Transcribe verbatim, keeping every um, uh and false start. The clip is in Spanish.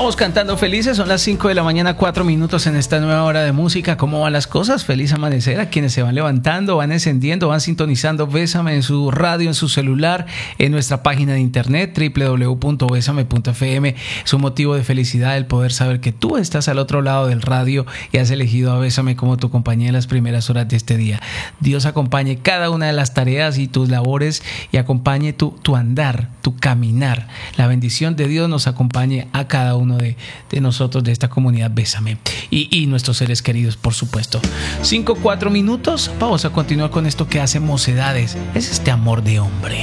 Vamos cantando felices, son las cinco de la mañana, cuatro minutos en esta nueva hora de música. ¿Cómo van las cosas? Feliz amanecer a quienes se van levantando, van encendiendo, van sintonizando Bésame en su radio, en su celular, en nuestra página de internet doble u doble u doble u punto besame punto efe eme. Es un motivo de felicidad el poder saber que tú estás al otro lado del radio y has elegido a Bésame como tu compañía en las primeras horas de este día. Dios acompañe cada una de las tareas y tus labores y acompañe tu, tu andar, tu caminar. La bendición de Dios nos acompañe a cada uno de, de nosotros de esta comunidad Bésame y, y nuestros seres queridos, por supuesto. Cinco, cuatro minutos. Vamos a continuar con esto que hace Mocedades. Es este amor de hombre.